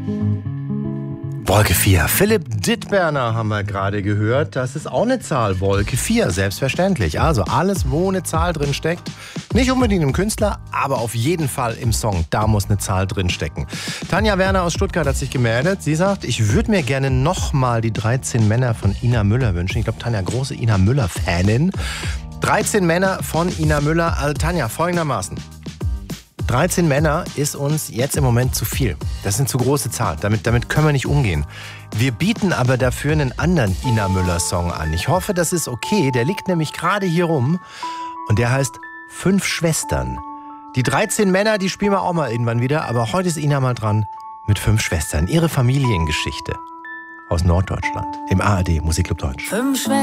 Wolke 4. Philipp Dittberner haben wir gerade gehört. Das ist auch eine Zahl, Wolke 4, selbstverständlich. Also alles, wo eine Zahl drin steckt. Nicht unbedingt im Künstler, aber auf jeden Fall im Song. Da muss eine Zahl drin stecken. Tanja Werner aus Stuttgart hat sich gemeldet. Sie sagt, ich würde mir gerne nochmal die 13 Männer von Ina Müller wünschen. Ich glaube, Tanja, große Ina Müller-Fanin. 13 Männer von Ina Müller. Also Tanja, folgendermaßen. 13 Männer ist uns jetzt im Moment zu viel. Das ist eine zu große Zahl. Damit können wir nicht umgehen. Wir bieten aber dafür einen anderen Ina Müller-Song an. Ich hoffe, das ist okay. Der liegt nämlich gerade hier rum. Und der heißt 5 Schwestern. Die 13 Männer, die spielen wir auch mal irgendwann wieder. Aber heute ist Ina mal dran mit 5 Schwestern. Ihre Familiengeschichte aus Norddeutschland. Im ARD Musikclub Deutsch. 5 Schwestern.